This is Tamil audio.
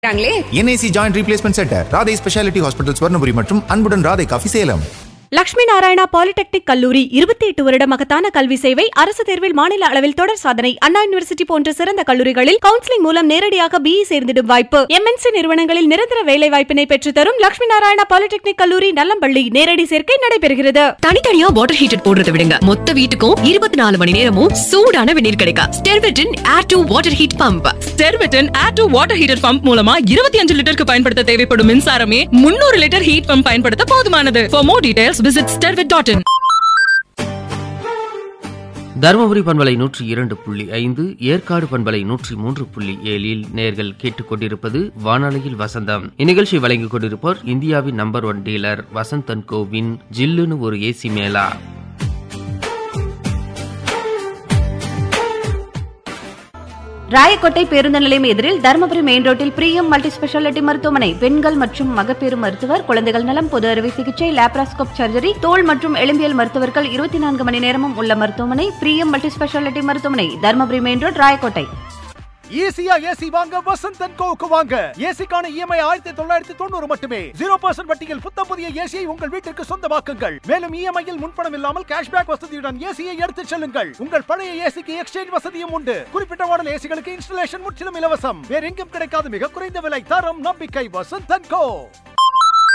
NAC Joint Replacement Center, Radhai speciality hospital Swarnapuri மற்றும் அன்புடன் ராதை காஃபி சேலம். லட்சுமி நாராயணா பாலிடெக்னிக் கல்லூரி 28 வருட மகத்தான கல்வி சேவை. அரசு தேர்வில் மாநில அளவில் தொடர் சாதனை. அண்ணா யூனிவர்சிட்டி போன்ற சிறந்த கல்லூரிகளில் கவுன்சிலிங் மூலம் நேரடியாக BE சேர்ந்திடும் வாய்ப்பு. MNC நிறுவனங்களில் நிரந்தர வேலை வாய்ப்பினை பெற்றுத்தரும் லட்சுமி நாராயணா பாலிடெக்னிக் கல்லூரி நல்லம்பள்ளி. நேரடி சேர்க்கை நடைபெறுகிறது. தனித்தனியா வாட்டர் ஹீட்டர் போடுறதை விடுங்க, மொத்த வீட்டுக்கும் 24 மணி நேரமும் சூடான வெந்நீர் கிடைக்கும். ஸ்டெர்விட்டன் air to water heat pump. ஸ்டெர்விட்டன் air to water heater pump மூலமா 25 லிட்டருக்கு பயன்படுத்த தேவைப்படும் மின்சாரமே 300 லிட்டர் ஹீட் பம்ப் பயன்படுத்த போதுமானது. For more details visit stervit.in. Dharmapuri பண்பலை 102.5, ஏற்காடு பண்பலை 103.7 நேர்கள் கேட்டுக்கொண்டிருப்பது வானொலியில் வசந்தம். இந்நிகழ்ச்சி வழங்கிக் கொண்டிருப்போர் இந்தியாவின் number 1 dealer Vasanth and CoWIN ஜில்லுன்னு ஒரு ஏசி மேலா. ராயக்கோட்டை பேருந்து நிலையம் எதிரில் தருமபுரி மெயின் ரோட்டில் பிரியம் மல்டி ஸ்பெஷாலிட்டி மருத்துவமனை. பெண்கள் மற்றும் மகப்பேறு மருத்துவர், குழந்தைகள் நலம், பொது அறுவை சிகிச்சை, லேப்ராஸ்கோப் சர்ஜரி, தோல் மற்றும் எலும்பியல் மருத்துவர்கள் 24 மணி நேரமும் உள்ள மருத்துவமனை பிரியம் மல்டி ஸ்பெஷாலிட்டி மருத்துவமனை, தருமபுரி மெயின் ரோட், ராயக்கோட்டை. ஈஸியா ஏசி வாங்க வசந்த் அண்ட் கோவுக்கு வாங்க. ஏசிக்கான EMI 1990 மட்டுமே. 0% வட்டியில் புத்தம் புதிய ஏசியை உங்கள் வீட்டிற்கு சொந்தமாக்குங்கள். மேலும் EMI-யில் முன்பணம் இல்லாமல் கேஷ்பேக் வசதியுடன் ஏசியை எடுத்துச் செல்லுங்கள். உங்கள் பழைய ஏசிக்கு எக்ஸ்சேஞ்ச் வசதியும் உண்டு. குறிப்பிட்ட மாடல் ஏசிகளுக்கு இன்ஸ்டலேஷன் முற்றிலும் இலவசம். வேற எங்கும் கிடைக்காத மிக குறைந்த விலை, தரம், நம்பிக்கை. வசந்த் அண்ட் கோ.